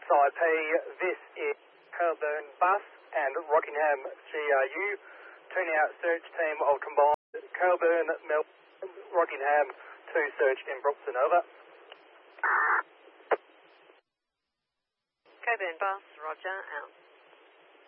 SIP, this is Coburn Bus and Rockingham GRU. Turnout search team of combined Coburn, Melbourne, Rockingham to search in Broxton. Over. Coburn Bus, Roger, out.